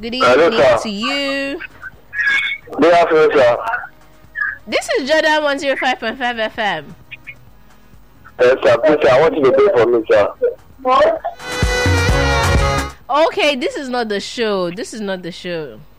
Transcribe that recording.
Good Hello, evening sir. to you. Good afternoon, sir. This is Jordan 105.5 FM. Yes, sir. Please, sir, I want you to pray for me, sir. Okay, this is not the show. This is not the show.